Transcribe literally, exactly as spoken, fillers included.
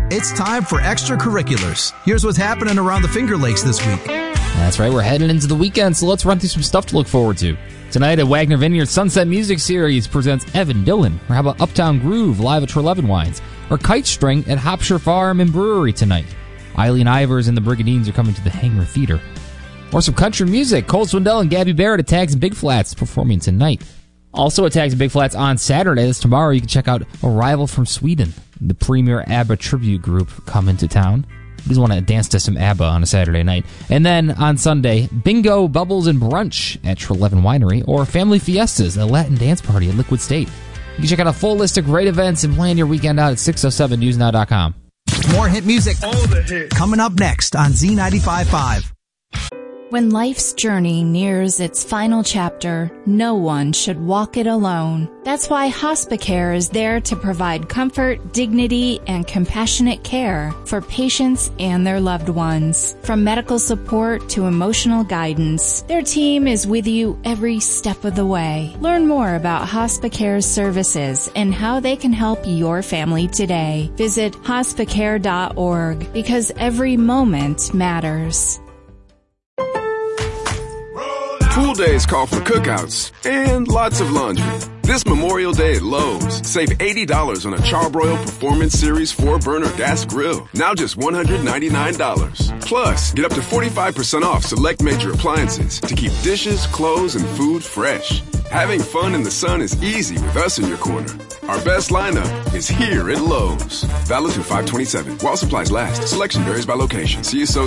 It's time for Extracurriculars. Here's what's happening around the Finger Lakes this week. That's right, we're heading into the weekend, so let's run through some stuff to look forward to. Tonight at Wagner Vineyard, Sunset Music Series presents Evan Dillon. Or how about Uptown Groove live at Treleaven Wines? Or Kite String at Hopshire Farm and Brewery tonight. Eileen Ivers and the Brigadines are coming to the Hangar Theater. Or some country music. Cole Swindell and Gabby Barrett at Tags and Big Flats performing tonight. Also at Tags and Big Flats on Saturday, that's tomorrow, you can check out Arrival from Sweden, the premier ABBA tribute group coming to town. You just want to dance to some ABBA on a Saturday night. And then on Sunday, Bingo, Bubbles, and Brunch at Treleaven Winery, or Family Fiestas, a Latin dance party at Liquid State. You can check out a full list of great events and plan your weekend out at six oh seven news now dot com. More hit music. All the hits. Coming up next on Z ninety-five point five. When life's journey nears its final chapter, no one should walk it alone. That's why Hospicare is there to provide comfort, dignity, and compassionate care for patients and their loved ones. From medical support to emotional guidance, their team is with you every step of the way. Learn more about Hospicare's services and how they can help your family today. Visit hospicare dot org, because every moment matters. Pool days call for cookouts and lots of laundry. This Memorial Day at Lowe's, save eighty dollars on a Charbroil Performance Series four burner gas grill. Now just one hundred ninety-nine dollars. Plus, get up to forty-five percent off select major appliances to keep dishes, clothes, and food fresh. Having fun in the sun is easy with us in your corner. Our best lineup is here at Lowe's. Valid through five twenty-seven. While supplies last. Selection varies by location. See associate